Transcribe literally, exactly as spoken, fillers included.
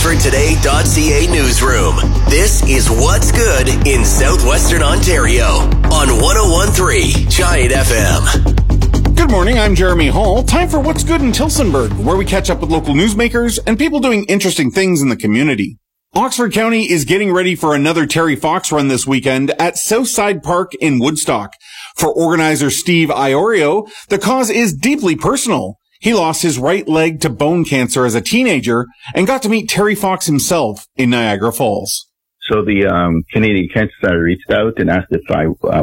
Oxford Today dot C A newsroom. This is What's Good in Southwestern Ontario on one oh one point three Giant F M. Good morning, I'm Jeremy Hall. Time for What's Good in Tillsonburg, where we catch up with local newsmakers and people doing interesting things in the community. Oxford County is getting ready for another Terry Fox run this weekend at Southside Park in Woodstock. For organizer Steve Iorio, the cause is deeply personal. He lost his right leg to bone cancer as a teenager and got to meet Terry Fox himself in Niagara Falls. So the um, Canadian Cancer Society reached out and asked if I uh,